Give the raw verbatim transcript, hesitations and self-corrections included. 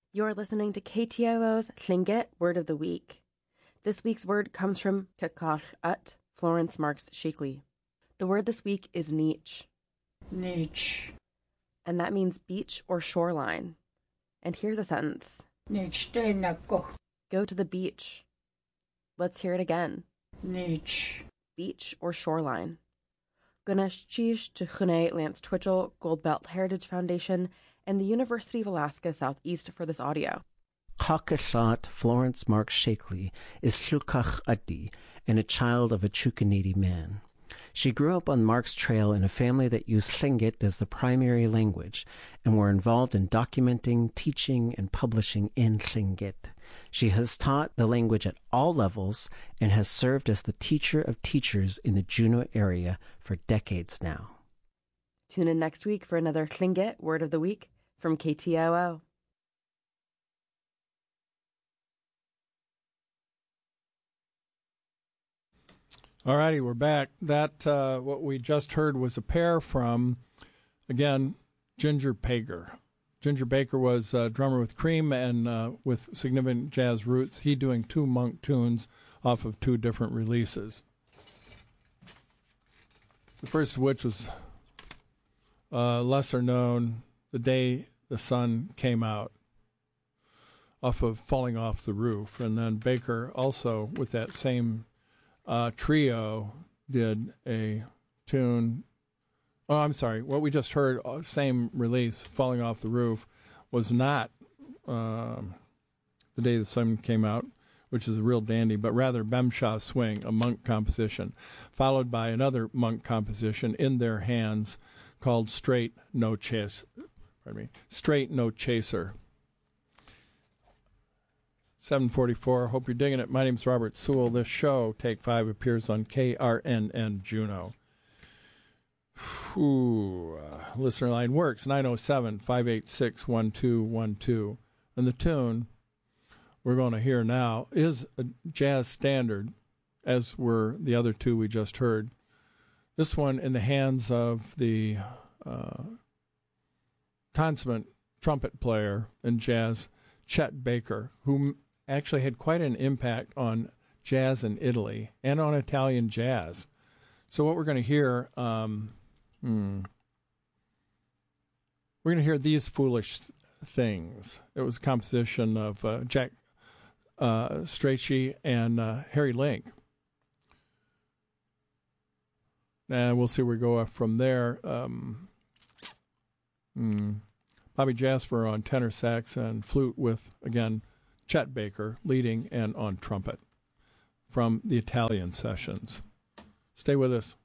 You're listening to K T O O's Tlingit Word of the Week. This week's word comes from Kakach Ut, Florence Marks Shakely. The word this week is niche. Niche. And that means beach or shoreline. And here's a sentence. Niche de nako. Go to the beach. Let's hear it again. Niche. Beach or shoreline. Ganesh Chish to Chune Lance Twitchell, Goldbelt Heritage Foundation, and the University of Alaska Southeast for this audio. Kakachat Florence Marks Shakely is Tlukach Adi and a child of a Chukanidi man. She grew up on Marks Trail in a family that used Tlingit as the primary language and were involved in documenting, teaching, and publishing in Tlingit. She has taught the language at all levels and has served as the teacher of teachers in the Juneau area for decades now. Tune in next week for another Tlingit Word of the Week from K T O O. All righty, we're back. That, uh, what we just heard was a pair from, again, Ginger Baker. Ginger Baker was a drummer with Cream and uh, with significant jazz roots. He doing two monk tunes off of two different releases. The first of which was uh, lesser known, The Day the Sun Came Out, off of Falling Off the Roof. And then Baker also, with that same Uh, trio, did a tune. Oh, I'm sorry. What we just heard, uh, same release, Falling Off the Roof, was not um, The Day the Sun Came Out, which is a real dandy, but rather Bemshaw Swing, a monk composition, followed by another monk composition, In Their Hands, called Straight No Chase. Pardon me, Straight No Chaser. seven forty-four. Hope you're digging it. My name's Robert Sewell. This show, Take Five, appears on K R N N Juneau. Ooh, uh, listener line works, nine oh seven, five eight six, one two one two. And the tune we're going to hear now is a jazz standard, as were the other two we just heard. This one in the hands of the uh, consummate trumpet player in jazz, Chet Baker, who actually had quite an impact on jazz in Italy and on Italian jazz. So what we're going to hear, um, hmm, we're going to hear These Foolish Things. It was a composition of uh, Jack uh, Strachey and uh, Harry Link. And we'll see where we go from there. Um, hmm. Bobby Jasper on tenor sax and flute with, again, Chet Baker leading and on trumpet from the Italian sessions. Stay with us.